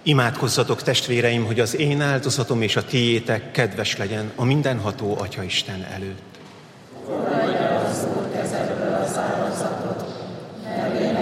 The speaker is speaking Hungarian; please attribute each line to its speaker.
Speaker 1: Imádkozzatok, testvéreim, hogy az én áldozatom és a tiétek kedves legyen a mindenható Atyaisten előtt.
Speaker 2: Fogadja az Úr kezedből az áldozatot, mert én